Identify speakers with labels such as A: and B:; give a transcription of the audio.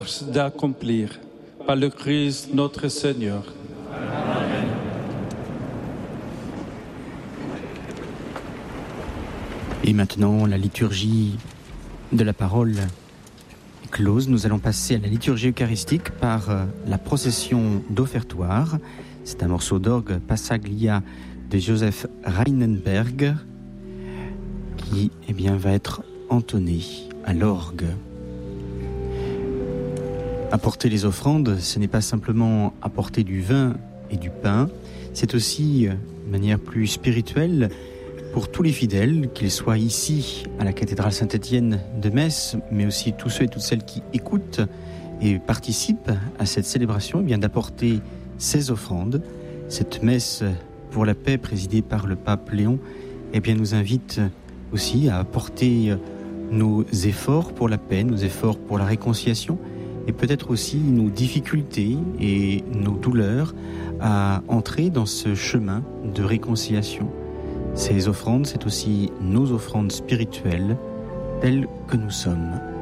A: d'accomplir par le Christ notre Seigneur.
B: Amen.
C: Et maintenant, la liturgie de la parole est close. Nous allons passer à la liturgie eucharistique par la procession d'offertoire. C'est un morceau d'orgue Passaglia de Joseph Reinenberg qui va être entonné à l'orgue. Apporter les offrandes, ce n'est pas simplement apporter du vin et du pain, c'est aussi, de manière plus spirituelle, pour tous les fidèles, qu'ils soient ici à la cathédrale Saint-Étienne de Metz, mais aussi tous ceux et toutes celles qui écoutent et participent à cette célébration, d'apporter ces offrandes. Cette messe pour la paix présidée par le pape Léon nous invite aussi à apporter nos efforts pour la paix, nos efforts pour la réconciliation et peut-être aussi nos difficultés et nos douleurs à entrer dans ce chemin de réconciliation. Ces offrandes, c'est aussi nos offrandes spirituelles, telles que nous sommes.